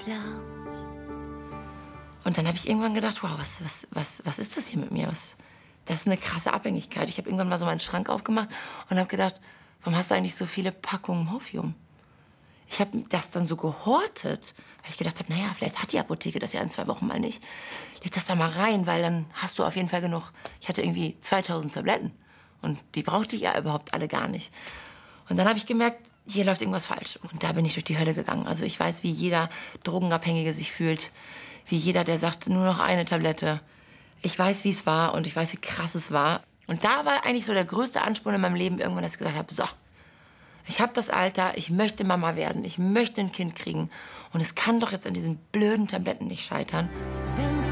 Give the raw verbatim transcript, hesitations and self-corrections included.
Und dann habe ich irgendwann gedacht, wow, was, was, was, was ist das hier mit mir? Was, das ist eine krasse Abhängigkeit. Ich habe irgendwann mal so meinen Schrank aufgemacht und habe gedacht, warum hast du eigentlich so viele Packungen Morphium? Ich habe das dann so gehortet, weil ich gedacht habe, naja, vielleicht hat die Apotheke das ja in zwei Wochen mal nicht. Leg das da mal rein, weil dann hast du auf jeden Fall genug. Ich hatte irgendwie zweitausend Tabletten und die brauchte ich ja überhaupt alle gar nicht. Und dann habe ich gemerkt, hier läuft irgendwas falsch. Und da bin ich durch die Hölle gegangen. Also ich weiß, wie jeder Drogenabhängige sich fühlt, wie jeder, der sagt, nur noch eine Tablette. Ich weiß, wie es war und ich weiß, wie krass es war. Und da war eigentlich so der größte Ansporn in meinem Leben irgendwann, dass ich gesagt habe, so, ich habe das Alter, ich möchte Mama werden, ich möchte ein Kind kriegen. Und es kann doch jetzt an diesen blöden Tabletten nicht scheitern.